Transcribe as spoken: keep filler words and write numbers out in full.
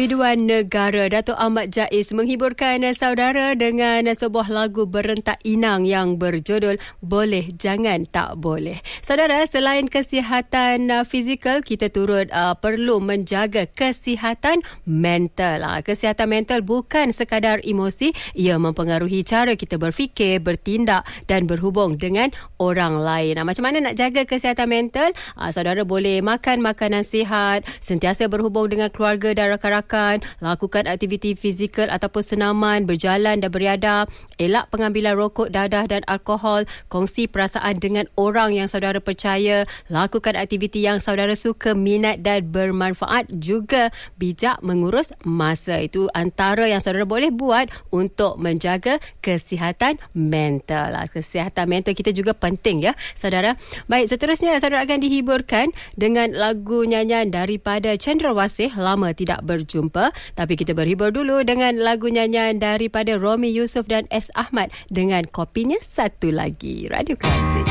Biduan Negara Dato' Ahmad Jaiz menghiburkan saudara dengan sebuah lagu berentak inang yang berjudul Boleh Jangan Tak Boleh. Saudara, selain kesihatan uh, fizikal, kita turut uh, perlu menjaga kesihatan mental. Uh, kesihatan mental bukan sekadar emosi, ia mempengaruhi cara kita berfikir, bertindak dan berhubung dengan orang lain. Uh, macam mana nak jaga kesihatan mental? Uh, saudara boleh makan makanan sihat, sentiasa berhubung dengan keluarga dan rakan-rakan, lakukan aktiviti fizikal ataupun senaman, berjalan dan beriadah, elak pengambilan rokok, dadah dan alkohol, kongsi perasaan dengan orang yang saudara percaya, lakukan aktiviti yang saudara suka, minat dan bermanfaat, juga bijak mengurus masa. Itu antara yang saudara boleh buat untuk menjaga kesihatan mental. Kesihatan mental kita juga penting, ya saudara. Baik, seterusnya saudara akan dihiburkan dengan lagu nyanyian daripada Cendrawasih, Lama Tidak Berjumpa. Tapi kita berhibur dulu dengan lagu nyanyian daripada Romi Yusof dan S. Ahmad dengan kopinya satu lagi. Radio Klasik.